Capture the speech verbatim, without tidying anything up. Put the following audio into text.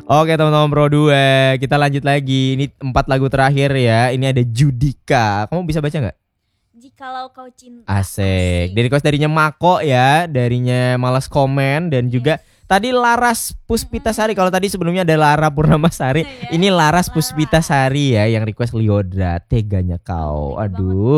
Oke teman-teman Pro dua, kita lanjut lagi. Ini empat lagu terakhir ya. Ini ada Judika. Kamu bisa baca nggak? Jikalau kau cinta. Asik. Dari request darinya Mako ya, darinya Malas Komen dan Yes. juga tadi Laras Puspitasari. Kalau tadi sebelumnya ada Lara Purnamasari, Iya, ini Laras Lara. Puspitasari ya yang request Liodra. Teganya kau. Tega banget. Aduh.